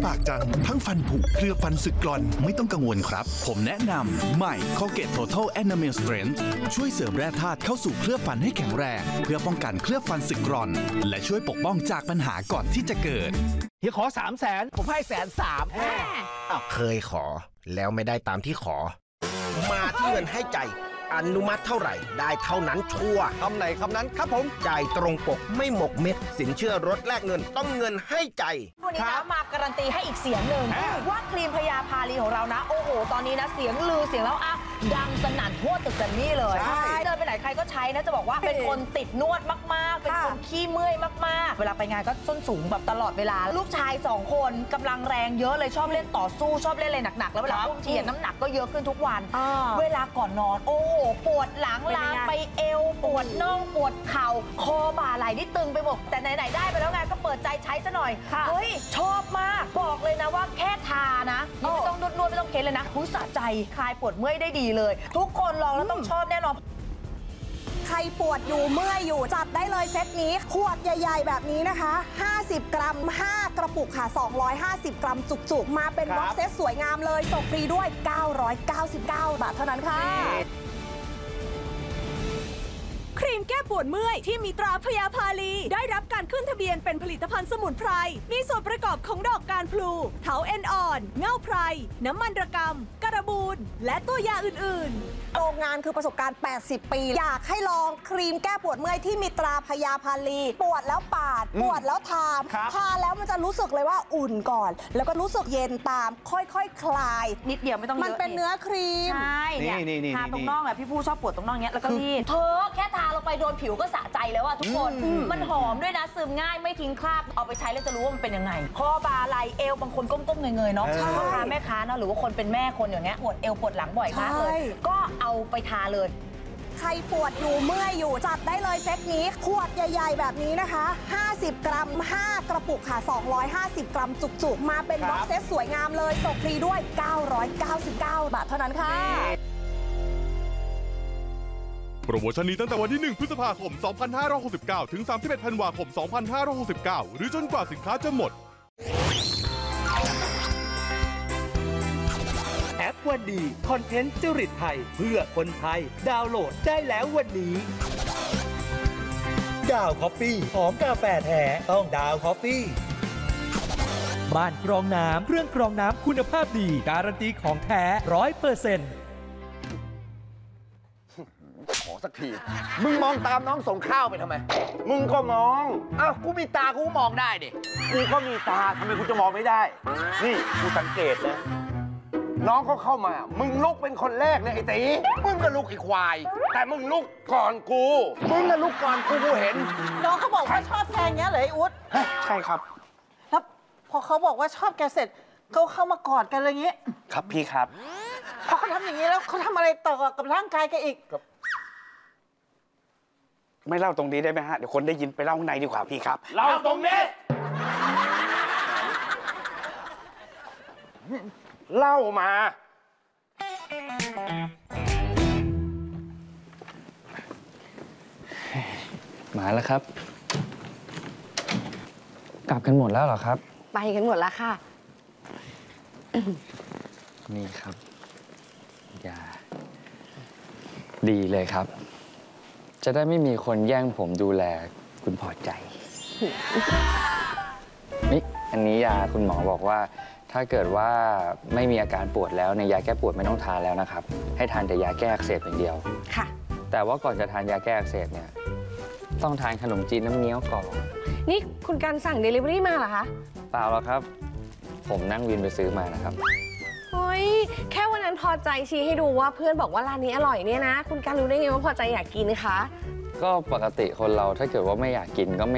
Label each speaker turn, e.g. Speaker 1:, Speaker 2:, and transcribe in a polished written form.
Speaker 1: ปากจังทั้งฟันผุเคลือบฟันสึกกร่อนไม่ต้องกังวลครับผมแนะนำใหม่ Colgate Total Enamel Strength ช่วยเสริมแร่ธาตุเข้าสู่เคลือบฟันให้แข็งแรงเพื่อป้องกันเคลือบฟันสึกกร่อนและช่วยปกป้องจากปัญหาก่อนที่จะเกิด
Speaker 2: เฮียขอ300,000ผมให้130,000
Speaker 3: เคยขอแล้วไม่ได้ตามที่ขอมาที่เงินให้ใจอนุมัติเท่าไหร่ได้เท่านั้นชัวร์
Speaker 2: คำไหนคำนั้นครับผม
Speaker 3: จ่ายตรงปกไม่หมกเม็ดสินเชื่อรถแลกเงินต้องเงินให้ใจ
Speaker 4: วันนี้นะมาการันตีให้อีกเสียงหนึ่งว่าครีมพญาพาลีของเรานะโอ้โหตอนนี้นะเสียงลือเสียงแล้วอ่ะดังสนั่นทั่วตึกกันนี่เลยเดินไปไหนใครก็ใช้นะจะบอกว่าเป็นคนติดนวดมากๆเป็นคนขี้เมื่อยมากๆเวลาไปงานก็ส้นสูงแบบตลอดเวลาลูกชาย2คนกำลังแรงเยอะเลยชอบเล่นต่อสู้ชอบเล่นอะไรหนักๆแล้วเวลาอุ้มเทียนน้ำหนักก็เยอะขึ้นทุกวันเวลาก่อนนอนโอ้โหปวดหลังลามไปเอวปวดน่องปวดเข่าคอบ่าไหล่ที่ตึงไปหมดแต่ไหนๆได้ไปแล้วไงก็เปิดใจใช้ซะหน่อยเฮ้ยชอบมากบอกเลยนะว่าแค่ทานะไม่ต้องนวดไม่ต้องเค้นเลยนะสะใจคลายปวดเมื่อยได้ดีเลยทุกคนลองแล้วต้องชอบแน่นอน
Speaker 5: ใครปวดอยู่เมื่อยอยู่จัดได้เลยเซตนี้ขวดใหญ่ๆแบบนี้นะคะ50 กรัม5 กระปุกค่ะ250 กรัมจุกๆมาเป็นบ็อกเซตสวยงามเลยส่งฟรีด้วย999 บาทเท่านั้นค่ะครีมแก้ปวดเมื่อยที่มีตราพญาพาลีได้รับการขึ้นทะเบียนเป็นผลิตภัณฑ์สมุนไพรมีส่วนประกอบของดอกการพลูเถาเอ็นอ่อนเง่าไพรน้ำมันระกำกระบูนและตัวยาอื่นๆโรงงานคือประสบการณ์80 ปีอยากให้ลองครีมแก้ปวดเมื่อยที่มีตราพญาพาลีปวดแล้วปาดปวดแล้วทาแล้วมันจะรู้สึกเลยว่าอุ่นก่อนแล้วก็รู้สึกเย็นตามค่อยๆคลายนิดเดียวไม่ต้องเยอะมันเป็นเนื้อครีม
Speaker 4: ใช่เนี่ยทาตรงน่องอ่ะพี่ผู้ชอบปวดตรงน่องเนี้ยแล้วก็รีดเธอแค่ทาลงไปโดนผิวก็สะใจแล้วอะทุกคนมันหอมด้วยนะซึมง่ายไม่ทิ้งคราบเอาไปใช้แล้วจะรู้ว่ามันเป็นยังไงคอบ่าไหล่เอวบางคนก้มๆเงยๆเนาะพ่อค้าแม่ค้าเนาะหรือว่าคนเป็นแม่คนอย่างเงี้ยปวดเอวปวดหลังบ่อยมากเลยก็เอาไปทาเลย
Speaker 5: ใครปวดอยู่เมื่อยอยู่จัดได้เลยเซตนี้ขวดใหญ่ๆแบบนี้นะคะ50 กรัม5 กระปุกค่ะ250 กรัมจุกๆมาเป็นบ็อกเซตสวยงามเลยส่งฟรีด้วย999 บาทเท่านั้นค่ะ
Speaker 6: โปรโมชั่นนี้ตั้งแต่วันที่1 พฤษภาคม 2569 ถึง 31 ธันวาคม 2569 หรือจนกว่าสินค้าจะหมด
Speaker 7: แอปวันดีคอนเทนต์จริตไทยเพื่อคนไทยดาวน์โหลดได้แล้ววันนี้ดาวคอฟฟี่หอมกาแฟแท้ต้องดาวคอฟฟี่บ้านกรองน้ำเครื่องกรองน้ำคุณภาพดีการันตีของแท้ 100%
Speaker 2: ขอสักทีมึงมองตามน้องส่งข้าวไปทำไมมึงก็มองอ้าวกูมีตากูมองได้ดิกูก็มีตาทำไมกูจะมองไม่ได้นี่กูสังเกตนะน้องเขาเข้ามามึงลุกเป็นคนแรกเลยไอ้ตีมึงก็ลุกไอ้ควายแต่มึงลุกก่อนกูมึงก็ลุกก่อนกูเห็น
Speaker 8: น้องเขาบอกว่าชอบแทงเงี้ยเหรอไอ้อุ๊ด
Speaker 2: ใช่ครับ
Speaker 8: แล้วพอเขาบอกว่าชอบแกเสร็จเขาเข้ามากอดกันอะไรเงี้ย
Speaker 2: ครับพี่ครับ
Speaker 8: พอเขาทำอย่างนี้แล้วเขาทำอะไรต่อกับร่างกายแกอีก
Speaker 2: ไม่เล่าตรงนี้ได้ไหมฮะเดี๋ยวคนได้ยินไปเล่าข้างในดีกว่าพี่ครับเล่าตรงนี้เล่ามา
Speaker 9: แล้วครับกลับกันหมดแล้วเหรอครับ
Speaker 5: ไปกันหมดแล้วค่ะ
Speaker 9: นี่ครับยาดีเลยครับจะได้ไม่มีคนแย่งผมดูแลคุณพอใจนี่อันนี้ยาคุณหมอบอกว่าถ้าเกิดว่าไม่มีอาการปวดแล้วในยาแก้ปวดไม่ต้องทานแล้วนะครับให้ทานแต่ยาแก้อักเสบอย่างเดียว
Speaker 5: ค่ะ
Speaker 9: แต่ว่าก่อนจะทานยาแก้อักเสบเนี่ยต้องทานขนมจีนน้ำเงี้ยวก่อน
Speaker 5: นี่คุณการสั่ง Delivery มาเหรอคะ
Speaker 9: เปล่าหรอกครับผมนั่งวินไปซื้อมานะครับ
Speaker 5: เฮ้ยแค่วันนั้นพอใจชี้ให้ดูว่าเพื่อนบอกว่าร้านนี้อร่อยเนี่ยนะคุณการรู้ได้ไงว่าพอใจอยากกินคะ
Speaker 9: ก็ปกติคนเราถ้าเกิดว่าไม่อยากกินก็ไม่